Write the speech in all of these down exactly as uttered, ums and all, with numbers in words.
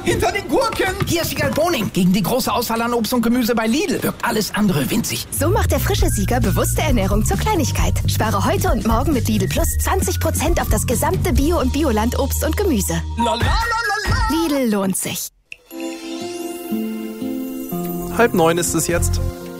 hinter den Gurken. Hier ist Sieger Boning. Gegen die große Auswahl an Obst und Gemüse bei Lidl wirkt alles andere winzig. So macht der frische Sieger bewusste Ernährung zur Kleinigkeit. Spare heute und morgen mit Lidl Plus zwanzig Prozent auf das gesamte Bio- und Bioland-Obst und Gemüse. La, la, la, la, la. Lidl lohnt sich. Halb neun ist es jetzt.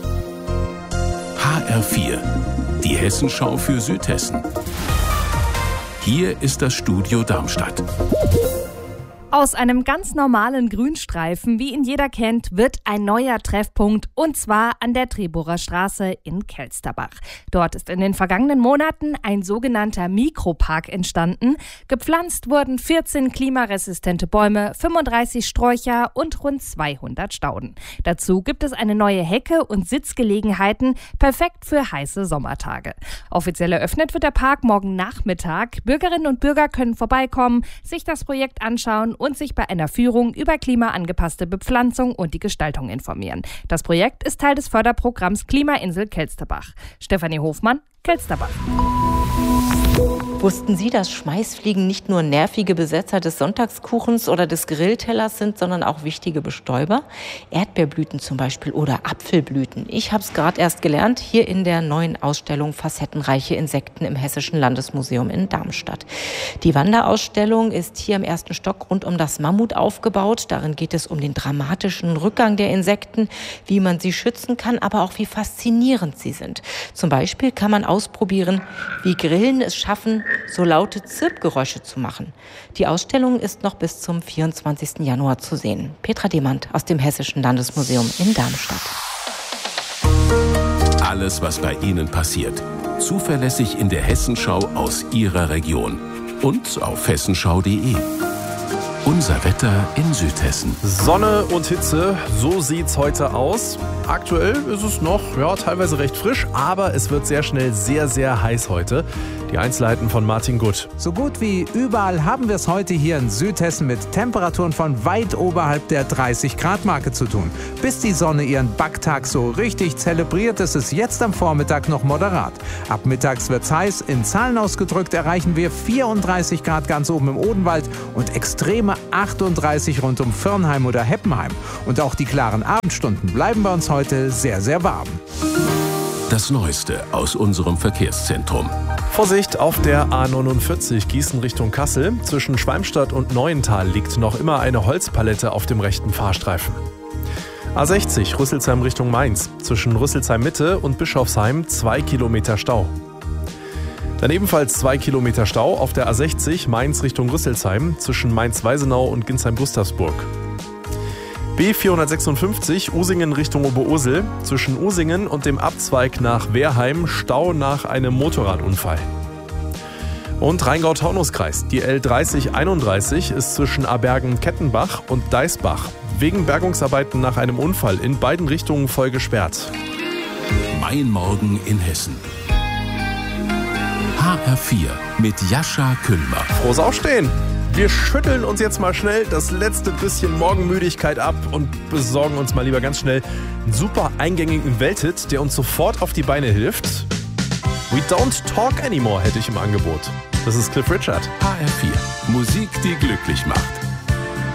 H R vier, die Hessenschau für Südhessen. Hier ist das Studio Darmstadt. Aus einem ganz normalen Grünstreifen, wie ihn jeder kennt, wird ein neuer Treffpunkt, und zwar an der Treborer Straße in Kelsterbach. Dort ist in den vergangenen Monaten ein sogenannter Mikropark entstanden. Gepflanzt wurden vierzehn klimaresistente Bäume, fünfunddreißig Sträucher und rund zweihundert Stauden. Dazu gibt es eine neue Hecke und Sitzgelegenheiten, perfekt für heiße Sommertage. Offiziell eröffnet wird der Park morgen Nachmittag. Bürgerinnen und Bürger können vorbeikommen, sich das Projekt anschauen und sich bei einer Führung über klimaangepasste Bepflanzung und die Gestaltung informieren. Das Projekt ist Teil des Förderprogramms Klimainsel Kelsterbach. Stefanie Hofmann, Kelsterbach. Wussten Sie, dass Schmeißfliegen nicht nur nervige Besetzer des Sonntagskuchens oder des Grilltellers sind, sondern auch wichtige Bestäuber? Erdbeerblüten zum Beispiel oder Apfelblüten. Ich habe es gerade erst gelernt, hier in der neuen Ausstellung Facettenreiche Insekten im Hessischen Landesmuseum in Darmstadt. Die Wanderausstellung ist hier im ersten Stock rund um das Mammut aufgebaut. Darin geht es um den dramatischen Rückgang der Insekten, wie man sie schützen kann, aber auch wie faszinierend sie sind. Zum Beispiel kann man ausprobieren, wie Grillen es schaffen, so laute Zirpgeräusche zu machen. Die Ausstellung ist noch bis zum vierundzwanzigsten Januar zu sehen. Petra Demand aus dem Hessischen Landesmuseum in Darmstadt. Alles, was bei Ihnen passiert. Zuverlässig in der Hessenschau aus Ihrer Region. Und auf hessenschau punkt de. Unser Wetter in Südhessen. Sonne und Hitze, so sieht's heute aus. Aktuell ist es noch ja, teilweise recht frisch, aber es wird sehr schnell sehr, sehr heiß heute. Die Einzelheiten von Martin Gutt. So gut wie überall haben wir es heute hier in Südhessen mit Temperaturen von weit oberhalb der dreißig Grad Marke zu tun. Bis die Sonne ihren Backtag so richtig zelebriert, ist es jetzt am Vormittag noch moderat. Ab mittags wird's heiß. In Zahlen ausgedrückt erreichen wir vierunddreißig Grad ganz oben im Odenwald und extreme achtunddreißig rund um Firnheim oder Heppenheim. Und auch die klaren Abendstunden bleiben bei uns heute sehr, sehr warm. Das Neueste aus unserem Verkehrszentrum. Vorsicht auf der A neunundvierzig Gießen Richtung Kassel. Zwischen Schwalmstadt und Neuental liegt noch immer eine Holzpalette auf dem rechten Fahrstreifen. A sechzig Rüsselsheim Richtung Mainz. Zwischen Rüsselsheim Mitte und Bischofsheim zwei Kilometer Stau. Dann ebenfalls zwei Kilometer Stau auf der A sechzig Mainz Richtung Rüsselsheim zwischen Mainz-Weisenau und Ginsheim-Gustavsburg. B vierhundertsechsundfünfzig Usingen Richtung Oberursel. Zwischen Usingen und dem Abzweig nach Wehrheim Stau nach einem Motorradunfall. Und Rheingau-Taunus-Kreis. Die L dreißig einunddreißig ist zwischen Abergen-Kettenbach und Deisbach wegen Bergungsarbeiten nach einem Unfall in beiden Richtungen voll gesperrt. Mein Morgen in Hessen. H R vier mit Jascha Kühlmer. Frohes Aufstehen! Wir schütteln uns jetzt mal schnell das letzte bisschen Morgenmüdigkeit ab und besorgen uns mal lieber ganz schnell einen super eingängigen Welthit, der uns sofort auf die Beine hilft. We Don't Talk Anymore hätte ich im Angebot. Das ist Cliff Richard. H R vier. Musik, die glücklich macht.